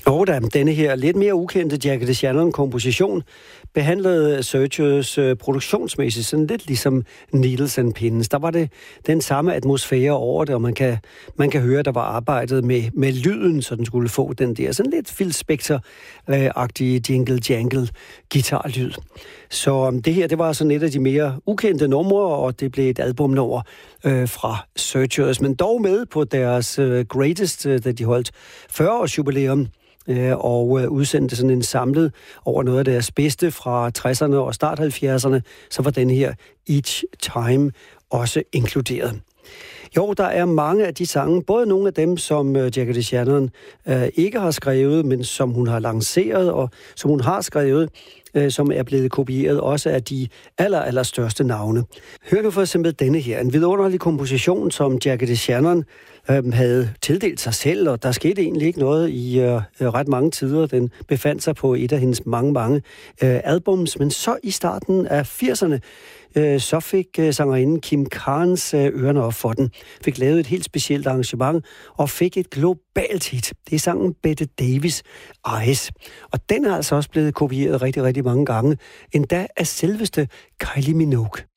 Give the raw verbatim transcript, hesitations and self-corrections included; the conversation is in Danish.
Og da denne her lidt mere ukendte Jackie DeShannon-komposition behandlede Searchers øh, produktionsmæssigt sådan lidt ligesom Needles and Pins. Der var det den samme atmosfære over det, og man kan, man kan høre, der var arbejdet med, med lyden, så den skulle få den der sådan lidt Phil Spector-agtige jingle-jangle guitarlyd. Så um, det her, det var sådan et af de mere ukendte numre, og det blev et albumnummer øh, fra Searchers, men dog med på deres øh, Greatest, øh, da de holdt fyrre-års jubilæum, og udsendte sådan en samlet over noget af deres bedste fra tresserne og start halvfjerdserne, så var den her Each Time også inkluderet. Jo, der er mange af de sange, både nogle af dem, som Jackie DeShannon øh, ikke har skrevet, men som hun har lanceret, og som hun har skrevet, øh, som er blevet kopieret også af de aller, aller største navne. Hør nu for eksempel denne her, en vidunderlig komposition, som Jackie DeShannon øh, havde tildelt sig selv, og der skete egentlig ikke noget i øh, ret mange tider. Den befandt sig på et af hendes mange, mange øh, albums, men så i starten af firserne, så fik sangerinden Kim Carnes ørerne op for den, fik lavet et helt specielt arrangement og fik et globalt hit. Det er sangen Bette Davis Eyes. Og den er altså også blevet kopieret rigtig, rigtig mange gange, endda af selveste Kylie Minogue.